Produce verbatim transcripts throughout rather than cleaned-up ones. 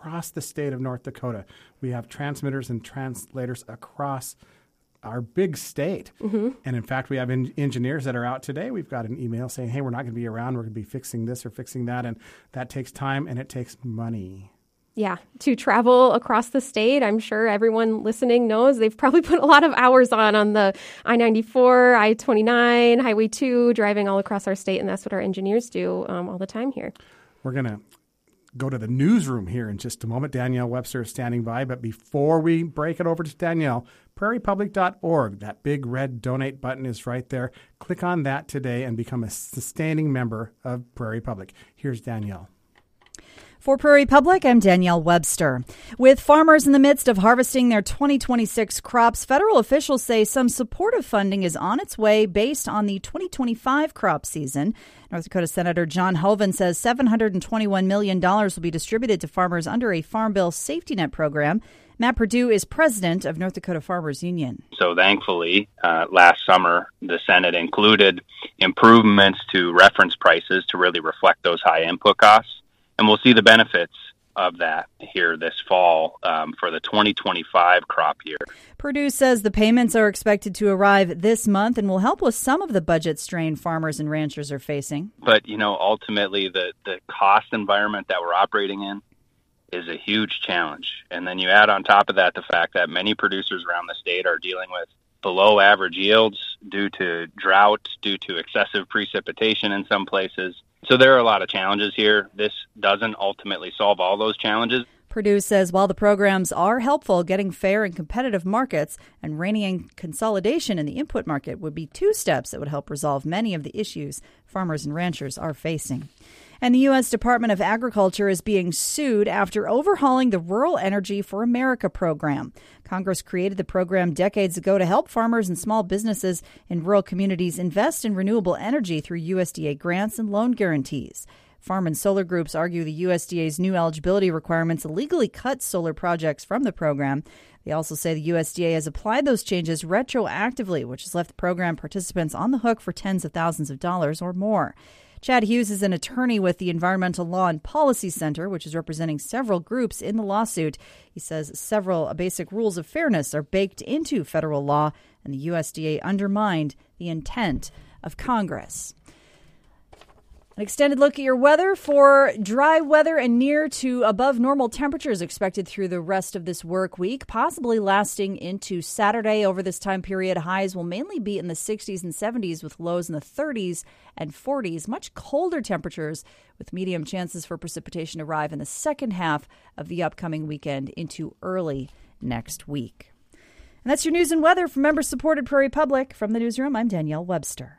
across the state of North Dakota. We have transmitters and translators across our big state. Mm-hmm. And in fact, we have en- engineers that are out today. We've got an email saying, hey, we're not going to be around. We're going to be fixing this or fixing that. And that takes time and it takes money. Yeah, to travel across the state, I'm sure everyone listening knows they've probably put a lot of hours on on the I ninety-four, I twenty-nine, Highway two, driving all across our state, and that's what our engineers do um, all the time here. We're going to go to the newsroom here in just a moment. Danielle Webster is standing by, but before we break it over to Danielle, prairie public dot org, that big red donate button is right there. Click on that today and become a sustaining member of Prairie Public. Here's Danielle. For Prairie Public, I'm Danielle Webster. With farmers in the midst of harvesting their twenty twenty-six crops, federal officials say some supportive funding is on its way based on the twenty twenty-five crop season. North Dakota Senator John Hoeven says seven hundred twenty-one million dollars will be distributed to farmers under a Farm Bill safety net program. Matt Perdue is president of North Dakota Farmers Union. So thankfully, uh, last summer, the Senate included improvements to reference prices to really reflect those high input costs. And we'll see the benefits of that here this fall um, for the twenty twenty-five crop year. Perdue says the payments are expected to arrive this month and will help with some of the budget strain farmers and ranchers are facing. But, you know, ultimately the, the cost environment that we're operating in is a huge challenge. And then you add on top of that the fact that many producers around the state are dealing with below average yields due to drought, due to excessive precipitation in some places. So there are a lot of challenges here. This doesn't ultimately solve all those challenges. Perdue says while the programs are helpful, getting fair and competitive markets and reining in consolidation in the input market would be two steps that would help resolve many of the issues farmers and ranchers are facing. And the U S Department of Agriculture is being sued after overhauling the Rural Energy for America program. Congress created the program decades ago to help farmers and small businesses in rural communities invest in renewable energy through U S D A grants and loan guarantees. Farm and solar groups argue the U S D A's new eligibility requirements illegally cut solar projects from the program. They also say the U S D A has applied those changes retroactively, which has left the program participants on the hook for tens of thousands of dollars or more. Chad Hughes is an attorney with the Environmental Law and Policy Center, which is representing several groups in the lawsuit. He says several basic rules of fairness are baked into federal law, and the U S D A undermined the intent of Congress. An extended look at your weather for dry weather and near to above normal temperatures expected through the rest of this work week, possibly lasting into Saturday. Over this time period, highs will mainly be in the sixties and seventies with lows in the thirties and forties. Much colder temperatures with medium chances for precipitation arrive in the second half of the upcoming weekend into early next week. And that's your news and weather from member-supported Prairie Public. From the newsroom, I'm Danielle Webster.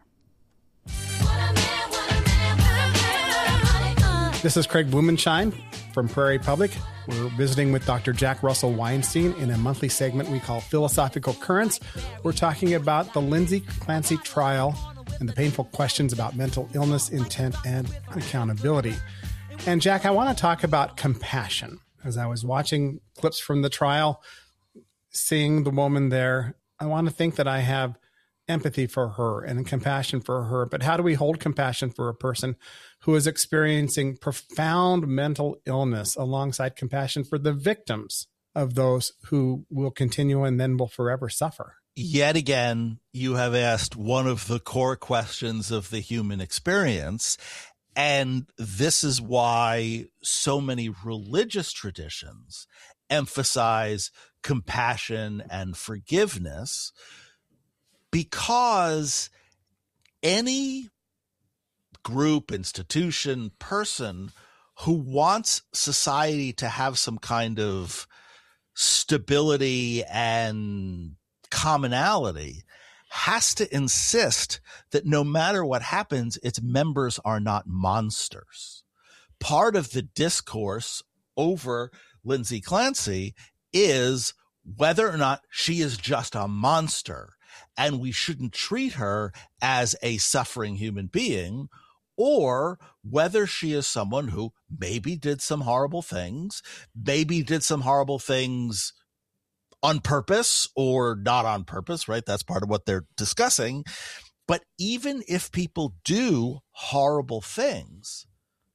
This is Craig Blumenshine from Prairie Public. We're visiting with Doctor Jack Russell Weinstein in a monthly segment we call Philosophical Currents. We're talking about the Lindsay Clancy trial and the painful questions about mental illness, intent, and accountability. And Jack, I want to talk about compassion. As I was watching clips from the trial, seeing the woman there, I want to think that I have empathy for her and compassion for her. But how do we hold compassion for a person who is experiencing profound mental illness alongside compassion for the victims of those who will continue and then will forever suffer? Yet again, you have asked one of the core questions of the human experience. And this is why so many religious traditions emphasize compassion and forgiveness, because any group, institution, person who wants society to have some kind of stability and commonality has to insist that no matter what happens, its members are not monsters. Part of the discourse over Lindsay Clancy is whether or not she is just a monster and we shouldn't treat her as a suffering human being, or whether she is someone who maybe did some horrible things, maybe did some horrible things on purpose or not on purpose, right? That's part of what they're discussing. But even if people do horrible things,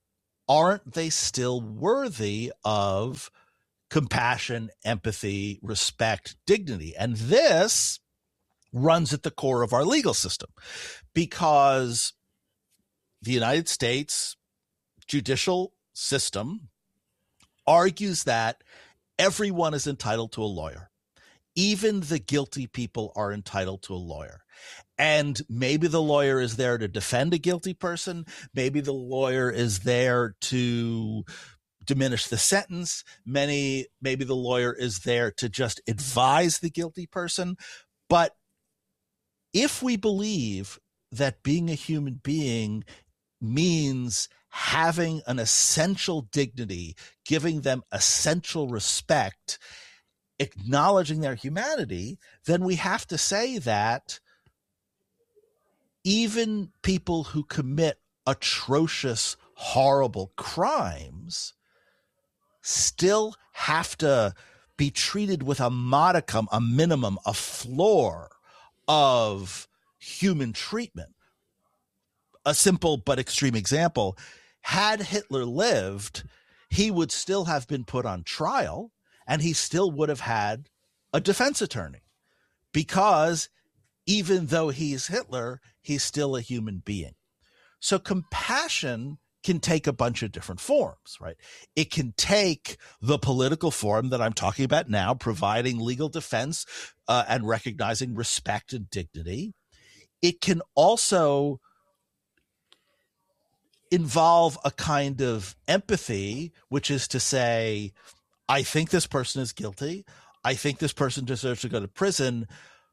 aren't they still worthy of compassion, empathy, respect, dignity? And this runs at the core of our legal system, because the United States judicial system argues that everyone is entitled to a lawyer. Even the guilty people are entitled to a lawyer. And maybe the lawyer is there to defend a guilty person. Maybe the lawyer is there to diminish the sentence. Many, maybe the lawyer is there to just advise the guilty person. But if we believe that being a human being means having an essential dignity, giving them essential respect, acknowledging their humanity, then we have to say that even people who commit atrocious, horrible crimes still have to be treated with a modicum, a minimum, a floor of human treatment. A simple but extreme example: had Hitler lived, he would still have been put on trial, and he still would have had a defense attorney, because even though he's Hitler, he's still a human being. So compassion can take a bunch of different forms, right? It can take the political form that I'm talking about now, providing legal defense uh, and recognizing respect and dignity. It can also involve a kind of empathy, which is to say, I think this person is guilty. I think this person deserves to go to prison.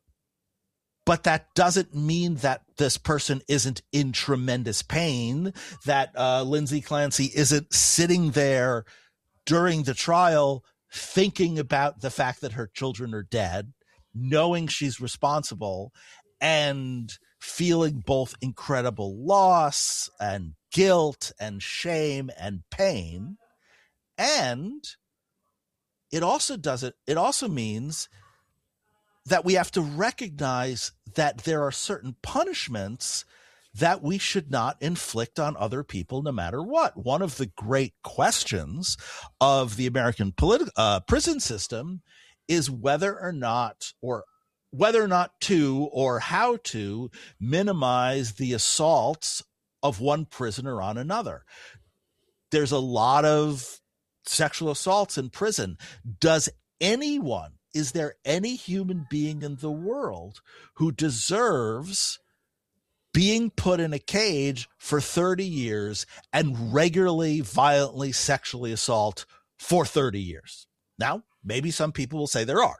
But that doesn't mean that this person isn't in tremendous pain, that uh, Lindsay Clancy isn't sitting there during the trial thinking about the fact that her children are dead, knowing she's responsible, and feeling both incredible loss and guilt and shame and pain. And it also does it. It also means that we have to recognize that there are certain punishments that we should not inflict on other people no matter what. One of the great questions of the American politi- uh, prison system is whether or not, or whether or not to, or how to minimize the assaults of one prisoner on another. There's a lot of sexual assaults in prison. Does anyone Is there any human being in the world who deserves being put in a cage for thirty years and regularly, violently, sexually assault for thirty years? Now, maybe some people will say there are,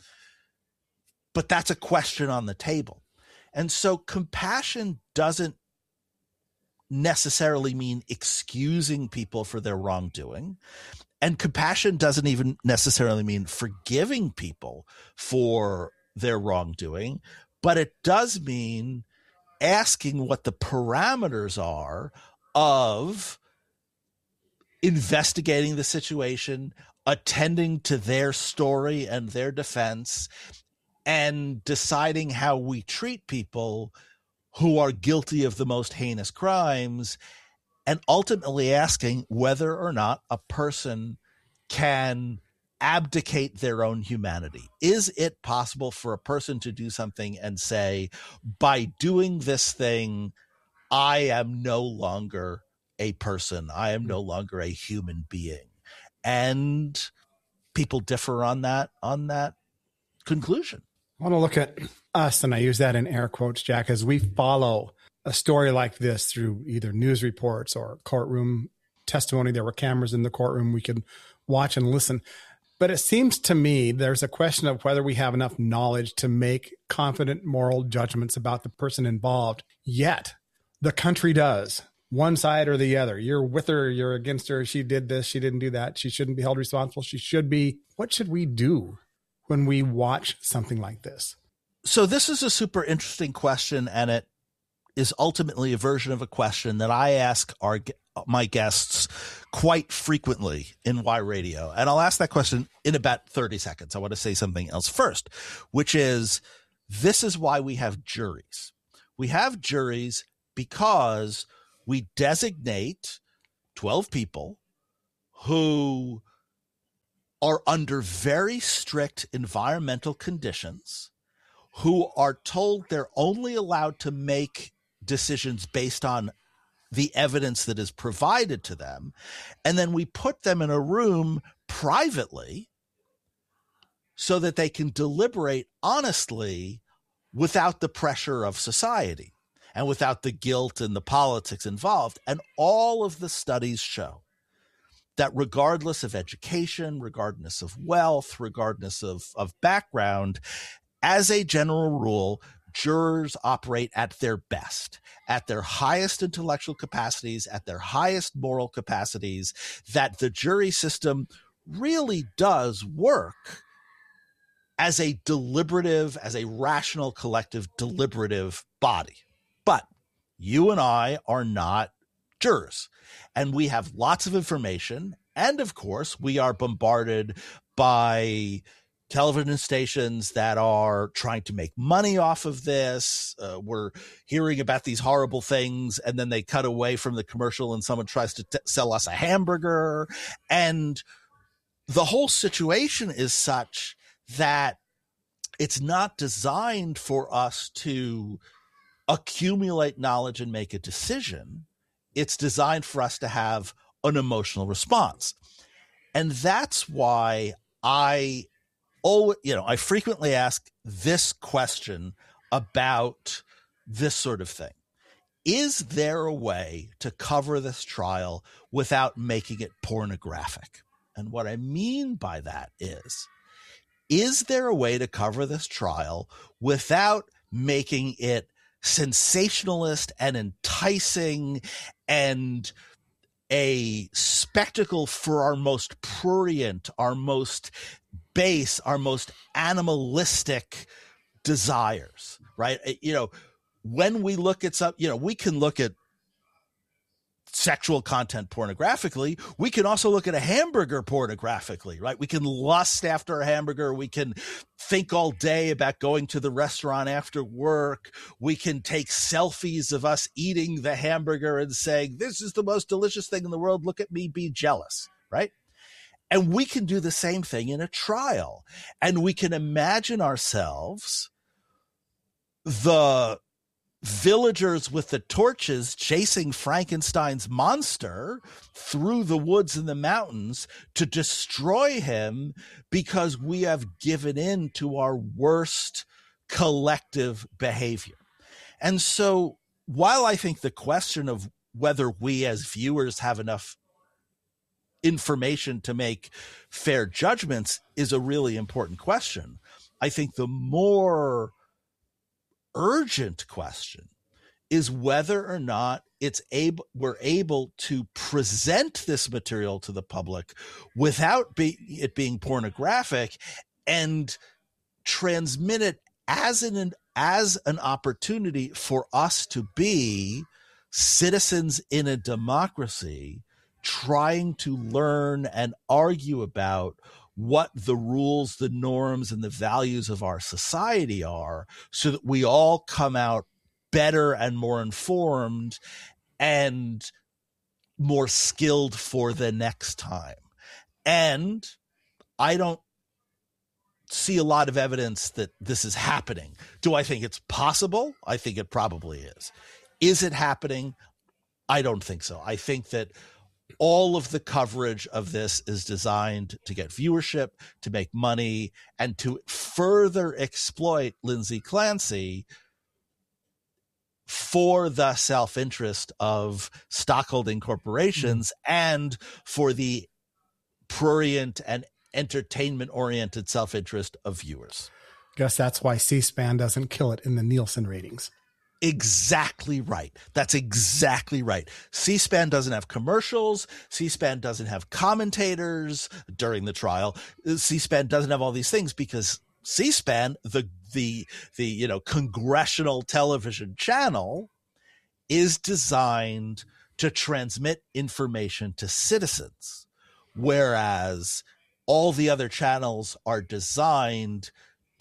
but that's a question on the table. And so compassion doesn't necessarily mean excusing people for their wrongdoing. And compassion doesn't even necessarily mean forgiving people for their wrongdoing, but it does mean asking what the parameters are of investigating the situation, attending to their story and their defense, and deciding how we treat people who are guilty of the most heinous crimes, and ultimately asking whether or not a person can abdicate their own humanity. Is it possible for a person to do something and say, by doing this thing, I am no longer a person. I am no longer a human being. And people differ on that, on that conclusion. I want to look at us, and I use that in air quotes, Jack, as we follow a story like this through either news reports or courtroom testimony. There were cameras in the courtroom we could watch and listen. But it seems to me there's a question of whether we have enough knowledge to make confident moral judgments about the person involved. Yet the country does, one side or the other. You're with her, you're against her. She did this, she didn't do that. She shouldn't be held responsible. She should be. What should we do when we watch something like this? So this is a super interesting question, and it is ultimately a version of a question that I ask our my guests quite frequently in Y Radio. And I'll ask that question in about thirty seconds. I want to say something else first, which is, this is why we have juries. We have juries because we designate twelve people who are under very strict environmental conditions, who are told they're only allowed to make decisions based on the evidence that is provided to them. And then we put them in a room privately so that they can deliberate honestly without the pressure of society and without the guilt and the politics involved. And all of the studies show that regardless of education, regardless of wealth, regardless of, of background, as a general rule, jurors operate at their best, at their highest intellectual capacities, at their highest moral capacities, that the jury system really does work as a deliberative, as a rational, collective, deliberative body. But you and I are not jurors, and we have lots of information. And of course, we are bombarded by television stations that are trying to make money off of this. Uh, we're hearing about these horrible things, and then they cut away from the commercial and someone tries to t- sell us a hamburger. And the whole situation is such that it's not designed for us to accumulate knowledge and make a decision. It's designed for us to have an emotional response. And that's why I Oh, you know, I frequently ask this question about this sort of thing. Is there a way to cover this trial without making it pornographic? And what I mean by that is, is there a way to cover this trial without making it sensationalist and enticing and a spectacle for our most prurient, our most base, our most animalistic desires, right? You know, when we look at some, you know, we can look at sexual content pornographically. We can also look at a hamburger pornographically, right? We can lust after a hamburger. We can think all day about going to the restaurant after work. We can take selfies of us eating the hamburger and saying, this is the most delicious thing in the world. Look at me be jealous, right? And we can do the same thing in a trial. And we can imagine ourselves the villagers with the torches chasing Frankenstein's monster through the woods and the mountains to destroy him because we have given in to our worst collective behavior. And so while I think the question of whether we as viewers have enough information to make fair judgments is a really important question, I think the more urgent question is whether or not it's able we're able to present this material to the public without be, it being pornographic and transmit it as an as an opportunity for us to be citizens in a democracy trying to learn and argue about what the rules, the norms, and the values of our society are so that we all come out better and more informed and more skilled for the next time. And I don't see a lot of evidence that this is happening. Do I think it's possible? I think it probably is. Is it happening? I don't think so. I think that all of the coverage of this is designed to get viewership, to make money, and to further exploit Lindsay Clancy for the self-interest of stockholding corporations mm-hmm. and for the prurient and entertainment-oriented self-interest of viewers. Guess that's why C-SPAN doesn't kill it in the Nielsen ratings. Exactly right. That's exactly right. C-SPAN doesn't have commercials. C-SPAN doesn't have commentators during the trial. C-SPAN doesn't have all these things because C-SPAN, the the the you know congressional television channel, is designed to transmit information to citizens, whereas all the other channels are designed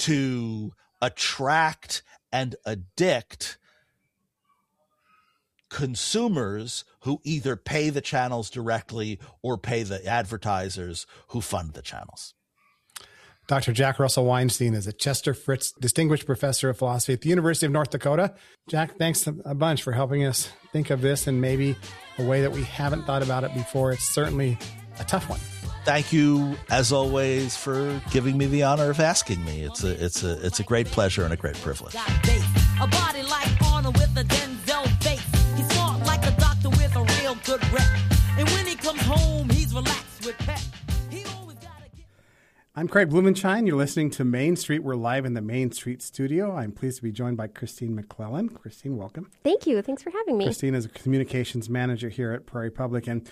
to attract and addict consumers who either pay the channels directly or pay the advertisers who fund the channels. Doctor Jack Russell Weinstein is a Chester Fritz Distinguished Professor of Philosophy at the University of North Dakota. Jack, thanks a bunch for helping us think of this in maybe a way that we haven't thought about it before. It's certainly a tough one. Thank you, as always, for giving me the honor of asking me. It's a it's a it's a great pleasure and a great privilege. A body like Arnold with a Denzel face. He's smart like a doctor with a real good rep. And when he comes home, he's relaxed with pep. He always gotta get... I'm Craig Blumenshine. You're listening to Main Street. We're live in the Main Street studio. I'm pleased to be joined by Christine McClellan. Christine, welcome. Thank you. Thanks for having me. Christine is a communications manager here at Prairie Public, and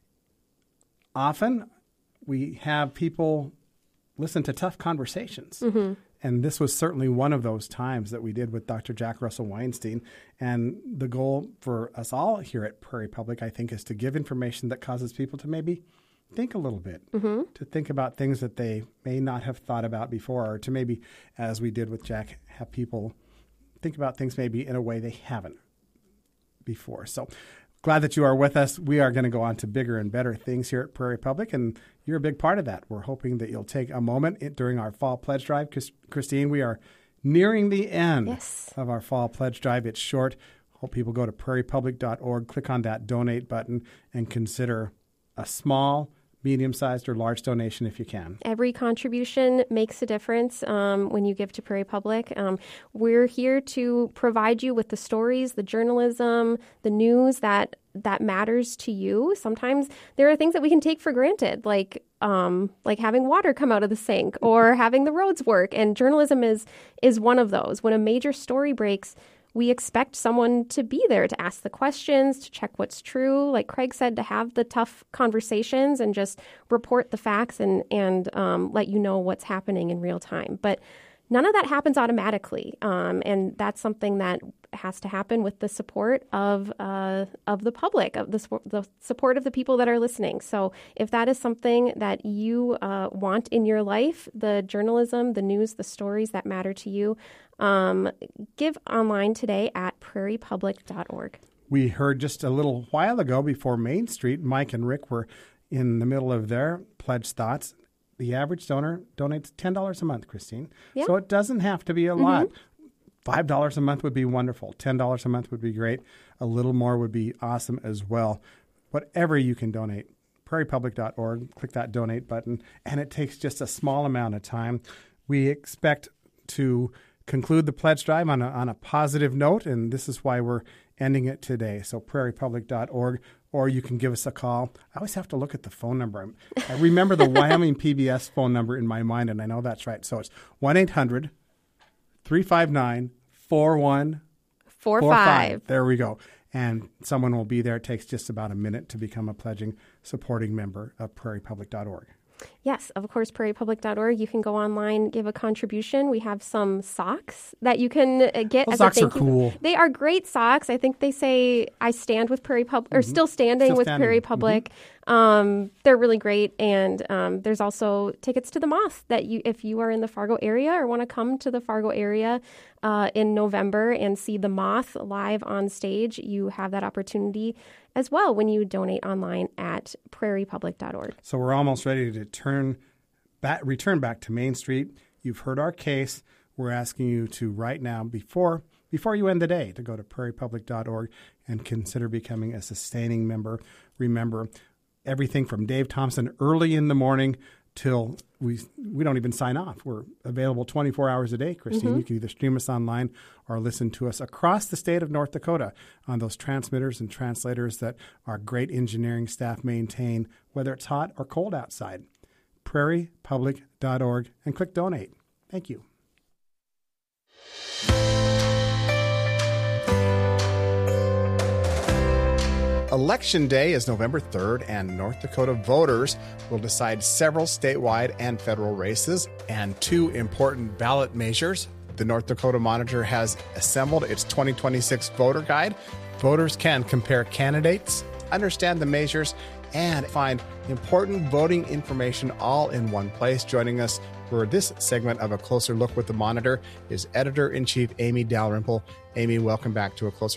often we have people listen to tough conversations. Mm-hmm. And this was certainly one of those times that we did with Doctor Jack Russell Weinstein. And the goal for us all here at Prairie Public, I think, is to give information that causes people to maybe think a little bit, mm-hmm. to think about things that they may not have thought about before, or to maybe, as we did with Jack, have people think about things maybe in a way they haven't before. So glad that you are with us. We are going to go on to bigger and better things here at Prairie Public, and you're a big part of that. We're hoping that you'll take a moment during our Fall Pledge Drive. Christine, we are nearing the end yes. of our Fall Pledge Drive. It's short. Hope people go to prairie public dot org, click on that donate button, and consider a small, medium-sized, or large donation if you can. Every contribution makes a difference um, when you give to Prairie Public. Um, we're here to provide you with the stories, the journalism, the news that that matters to you. Sometimes there are things that we can take for granted, like um, like having water come out of the sink or having the roads work. And journalism is is one of those. When a major story breaks, we expect someone to be there to ask the questions, to check what's true. Like Craig said, to have the tough conversations and just report the facts and, and um, let you know what's happening in real time. But none of that happens automatically. Um, and that's something that has to happen with the support of uh, of the public, of the, the support of the people that are listening. So if that is something that you uh, want in your life, the journalism, the news, the stories that matter to you, um, give online today at prairie public dot org. We heard just a little while ago before Main Street, Mike and Rick were in the middle of their pledge thoughts. The average donor donates ten dollars a month, Christine. Yeah. So it doesn't have to be a mm-hmm. lot. five dollars a month would be wonderful. ten dollars a month would be great. A little more would be awesome as well. Whatever you can donate, prairie public dot org, click that donate button, and it takes just a small amount of time. We expect to conclude the pledge drive on a, on a positive note, and this is why we're ending it today. So prairie public dot org, or you can give us a call. I always have to look at the phone number. I remember the Wyoming P B S phone number in my mind, and I know that's right. So it's one eight hundred three five nine four one four five. There we go. And someone will be there. It takes just about a minute to become a pledging, supporting member of prairie public dot org. Yes, of course, prairie public dot org. You can go online, give a contribution. We have some socks that you can get. Those as socks a are thank you. cool. They are great socks. I think they say I stand with Prairie Public, or mm-hmm. still standing still with standing. Prairie Public. Mm-hmm. Um, they're really great. And um, there's also tickets to the Moth that you, if you are in the Fargo area or want to come to the Fargo area uh, in November and see the Moth live on stage, you have that opportunity as well when you donate online at prairie public dot org. So we're almost ready to turn back, return back to Main Street. You've heard our case. We're asking you to right now, before before you end the day, to go to prairie public dot org and consider becoming a sustaining member. Remember, everything from Dave Thompson early in the morning till we we don't even sign off. We're available twenty-four hours a day, Christine. Mm-hmm. You can either stream us online or listen to us across the state of North Dakota on those transmitters and translators that our great engineering staff maintain, whether it's hot or cold outside. prairie public dot org and click donate. Thank you. Election Day is November third, and North Dakota voters will decide several statewide and federal races and two important ballot measures. The North Dakota Monitor has assembled its twenty twenty-six voter guide. Voters can compare candidates, understand the measures, and find important voting information all in one place. Joining us for this segment of A Closer Look with the Monitor is Editor-in-Chief Amy Dalrymple. Amy, welcome back to A Closer Look.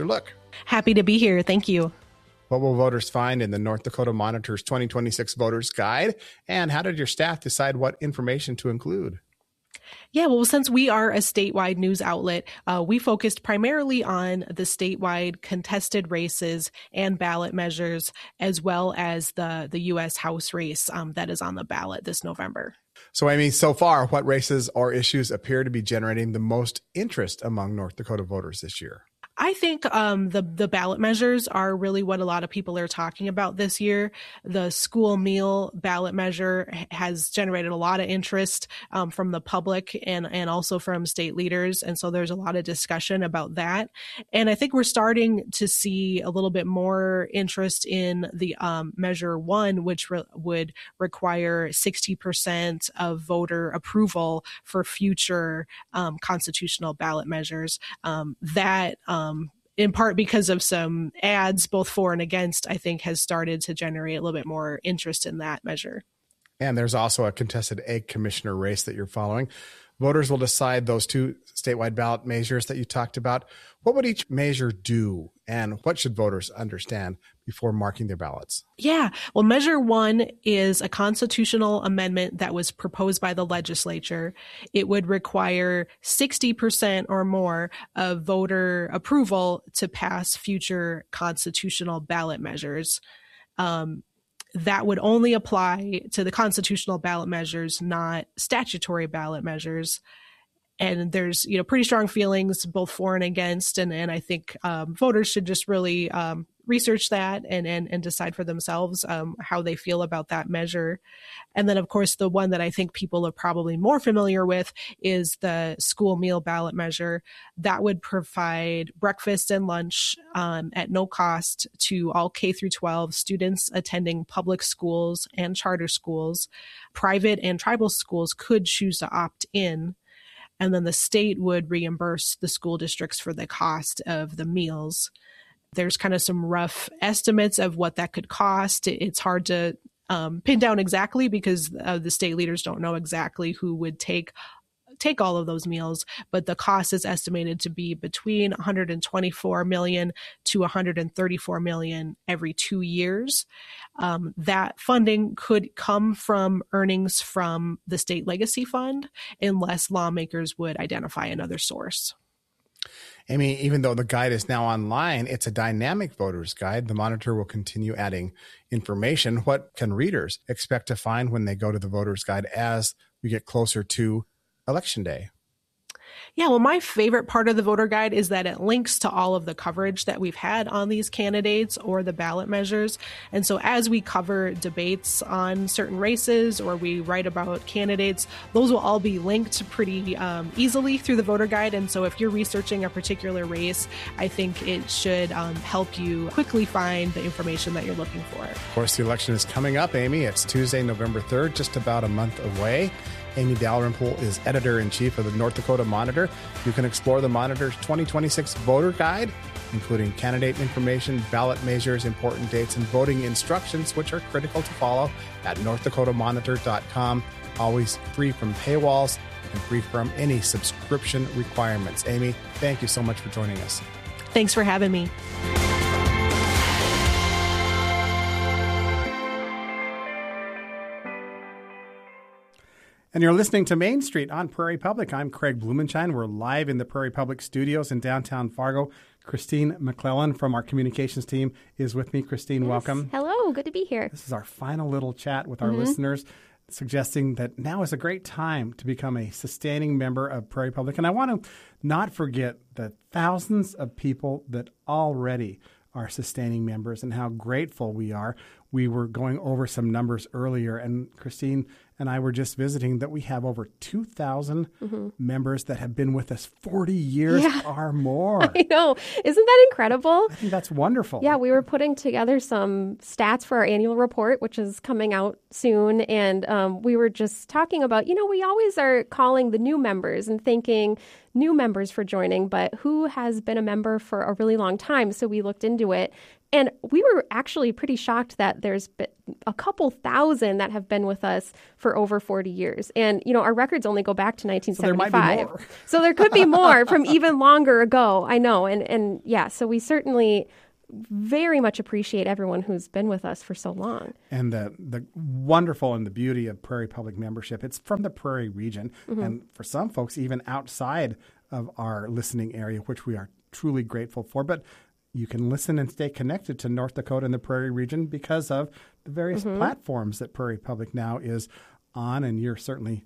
Happy to be here. Thank you. What will voters find in the North Dakota Monitor's twenty twenty-six Voters Guide? And how did your staff decide what information to include? Yeah, well, since we are a statewide news outlet, uh, we focused primarily on the statewide contested races and ballot measures, as well as the, the U S House race um, that is on the ballot this November. So, Amy, so far, what races or issues appear to be generating the most interest among North Dakota voters this year? I think um, the the ballot measures are really what a lot of people are talking about this year. The school meal ballot measure has generated a lot of interest um, from the public and, and also from state leaders. And so there's a lot of discussion about that. And I think we're starting to see a little bit more interest in the um, measure one, which re- would require sixty percent of voter approval for future um, constitutional ballot measures. Um, that um, in part because of some ads, both for and against, I think has started to generate a little bit more interest in that measure. And there's also a contested egg commissioner race that you're following. Voters will decide those two statewide ballot measures that you talked about. What would each measure do, and what should voters understand before marking their ballots? Yeah, well, Measure One is a constitutional amendment that was proposed by the legislature. It would require sixty percent or more of voter approval to pass future constitutional ballot measures. Um, that would only apply to the constitutional ballot measures, not statutory ballot measures. And there's, you know, pretty strong feelings both for and against. And, and I think um, voters should just really um, research that and, and, and decide for themselves um, how they feel about that measure. And then, of course, the one that I think people are probably more familiar with is the school meal ballot measure. That would provide breakfast and lunch um, at no cost to all K through twelve students attending public schools and charter schools. Private and tribal schools could choose to opt in. And then the state would reimburse the school districts for the cost of the meals. There's kind of some rough estimates of what that could cost. It's hard to um, pin down exactly because uh, the state leaders don't know exactly who would take take all of those meals, but the cost is estimated to be between one hundred twenty-four million dollars to one hundred thirty-four million dollars every two years. Um, that funding could come from earnings from the state legacy fund unless lawmakers would identify another source. Amy, even though the guide is now online, it's a dynamic voters guide. The Monitor will continue adding information. What can readers expect to find when they go to the voters guide as we get closer to Election Day? Yeah, well, my favorite part of the voter guide is that it links to all of the coverage that we've had on these candidates or the ballot measures. And so as we cover debates on certain races or we write about candidates, those will all be linked pretty um, easily through the voter guide. And so if you're researching a particular race, I think it should um, help you quickly find the information that you're looking for. Of course, the election is coming up, Amy. It's Tuesday, November third, just about a month away. Amy Dalrymple is editor-in-chief of the North Dakota Monitor. You can explore the Monitor's twenty twenty-six voter guide, including candidate information, ballot measures, important dates, and voting instructions, which are critical to follow, at north dakota monitor dot com. Always free from paywalls and free from any subscription requirements. Amy, thank you so much for joining us. Thanks for having me. And you're listening to Main Street on Prairie Public. I'm Craig Blumenshine. We're live in the Prairie Public studios in downtown Fargo. Christine McClellan from our communications team is with me. Christine, yes. Welcome. Hello. Good to be here. This is our final little chat with our mm-hmm. listeners, suggesting that now is a great time to become a sustaining member of Prairie Public. And I want to not forget the thousands of people that already are sustaining members and how grateful we are. We were going over some numbers earlier, and Christine and I were just visiting that we have over two thousand mm-hmm. members that have been with us forty years yeah. or more. I know. Isn't that incredible? I think that's wonderful. Yeah, we were putting together some stats for our annual report, which is coming out soon. And um, we were just talking about, you know, we always are calling the new members and thanking new members for joining, but who has been a member for a really long time? So we looked into it. And we were actually pretty shocked that there's been a couple thousand that have been with us for over forty years. And, you know, our records only go back to nineteen seventy-five. So there might be more. So there could be more from even longer ago. I know. And, and yeah, so we certainly very much appreciate everyone who's been with us for so long. And the the wonderful and the beauty of Prairie Public membership, it's from the Prairie region. Mm-hmm. And for some folks, even outside of our listening area, which we are truly grateful for. But you can listen and stay connected to North Dakota and the Prairie region because of the various mm-hmm. platforms that Prairie Public now is on, and you're certainly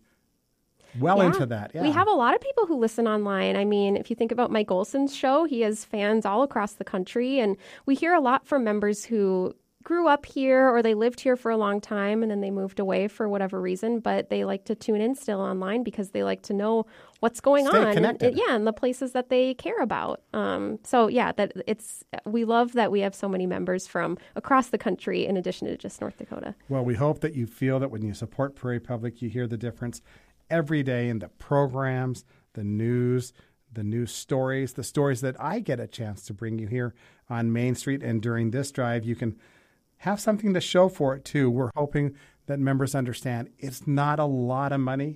well yeah. into that. Yeah. We have a lot of people who listen online. I mean, if you think about Mike Olson's show, he has fans all across the country, and we hear a lot from members who grew up here or they lived here for a long time and then they moved away for whatever reason, but they like to tune in still online because they like to know what's going Stay on. connected. And, yeah, and the places that they care about. Um, so yeah, that it's we love that we have so many members from across the country in addition to just North Dakota. Well, we hope that you feel that when you support Prairie Public, you hear the difference every day in the programs, the news, the news stories, the stories that I get a chance to bring you here on Main Street. And during this drive, you can have something to show for it, too. We're hoping that members understand it's not a lot of money.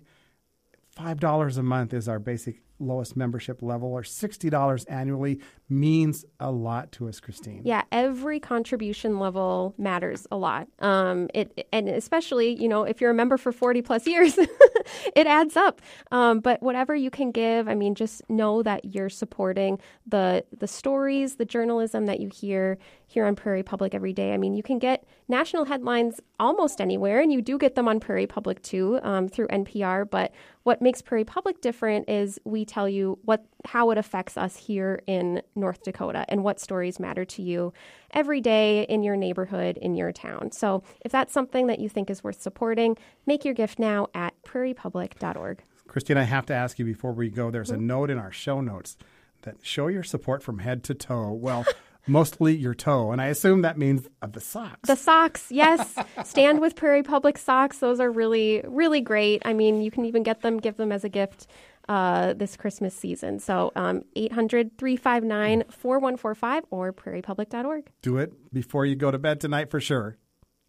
five dollars a month is our basic lowest membership level, or sixty dollars annually means a lot to us, Christine. Yeah, every contribution level matters a lot. Um, it and especially, you know, if you're a member for forty plus years, it adds up. Um, but whatever you can give, I mean, just know that you're supporting the the stories, the journalism that you hear here on Prairie Public every day. I mean, you can get national headlines almost anywhere, and you do get them on Prairie Public too, um, through N P R. But what makes Prairie Public different is we tell you what how it affects us here in North Dakota and what stories matter to you every day in your neighborhood, in your town. So if that's something that you think is worth supporting, make your gift now at prairie public dot org. Christine, I have to ask you before we go, there's mm-hmm. a note in our show notes that show your support from head to toe. Well, mostly your toe, and I assume that means of the socks. The socks, yes. Stand with Prairie Public socks. Those are really, really great. I mean, you can even get them, give them as a gift uh, this Christmas season. So um, eight hundred, three five nine, four one four five or prairie public dot org. Do it before you go to bed tonight for sure.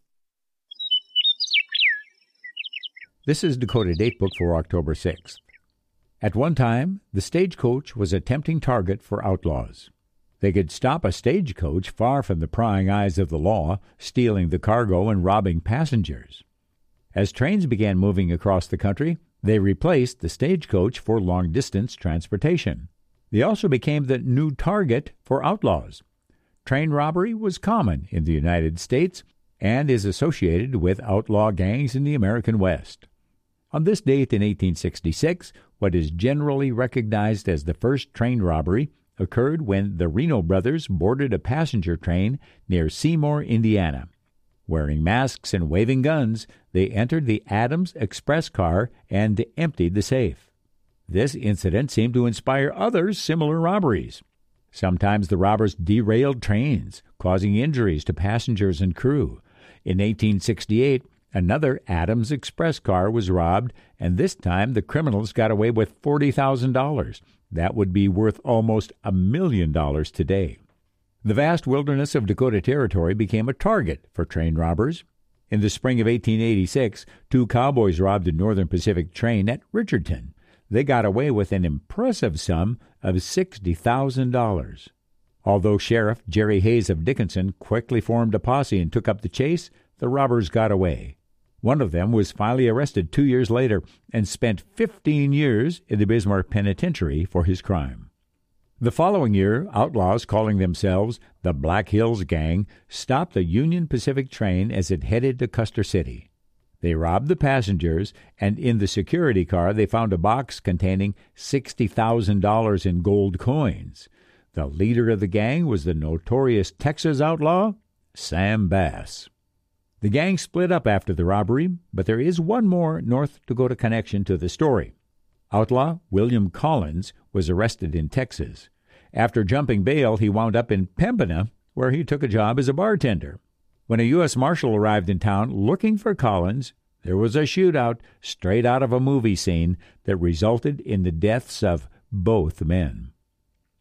This is Dakota Datebook for October sixth. At one time, the stagecoach was a tempting target for outlaws. They could stop a stagecoach far from the prying eyes of the law, stealing the cargo and robbing passengers. As trains began moving across the country, they replaced the stagecoach for long-distance transportation. They also became the new target for outlaws. Train robbery was common in the United States and is associated with outlaw gangs in the American West. On this date in eighteen sixty-six, what is generally recognized as the first train robbery occurred when the Reno brothers boarded a passenger train near Seymour, Indiana. Wearing masks and waving guns, they entered the Adams Express car and emptied the safe. This incident seemed to inspire other similar robberies. Sometimes the robbers derailed trains, causing injuries to passengers and crew. In eighteen sixty-eight, another Adams Express car was robbed, and this time the criminals got away with forty thousand dollars. That would be worth almost a million dollars today. The vast wilderness of Dakota Territory became a target for train robbers. In the spring of eighteen eighty-six, two cowboys robbed a Northern Pacific train at Richardton. They got away with an impressive sum of sixty thousand dollars. Although Sheriff Jerry Hayes of Dickinson quickly formed a posse and took up the chase, the robbers got away. One of them was finally arrested two years later and spent fifteen years in the Bismarck Penitentiary for his crime. The following year, outlaws calling themselves the Black Hills Gang stopped the Union Pacific train as it headed to Custer City. They robbed the passengers, and in the security car they found a box containing sixty thousand dollars in gold coins. The leader of the gang was the notorious Texas outlaw, Sam Bass. The gang split up after the robbery, but there is one more North Dakota connection to the story. Outlaw William Collins was arrested in Texas. After jumping bail, he wound up in Pembina, where he took a job as a bartender. When a U S Marshal arrived in town looking for Collins, there was a shootout straight out of a movie scene that resulted in the deaths of both men.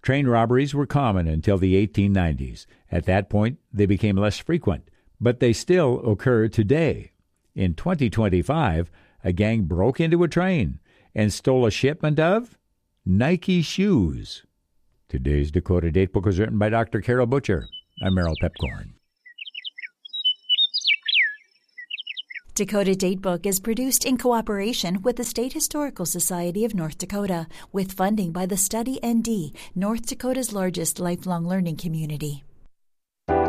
Train robberies were common until the eighteen nineties. At that point, they became less frequent, but they still occur today. In twenty twenty-five, a gang broke into a train and stole a shipment of Nike shoes. Today's Dakota Datebook was written by Doctor Carol Butcher. I'm Merrill Pepcorn. Dakota Datebook is produced in cooperation with the State Historical Society of North Dakota, with funding by the Study N D, North Dakota's largest lifelong learning community.